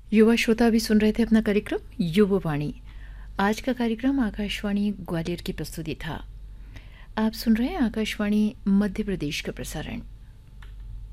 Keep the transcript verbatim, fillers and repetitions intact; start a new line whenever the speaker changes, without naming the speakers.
युवा श्रोता भी सुन रहे थे अपना कार्यक्रम युववाणी। आज का कार्यक्रम आकाशवाणी ग्वालियर की प्रस्तुति था। आप सुन रहे हैं आकाशवाणी मध्य प्रदेश का प्रसारण।